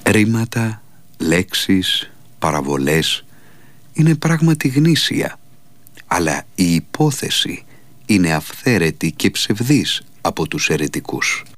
Ρήματα, λέξεις, παραβολές είναι πράγματι γνήσια, αλλά η υπόθεση είναι αυθαίρετη και ψευδής από τους αιρετικούς.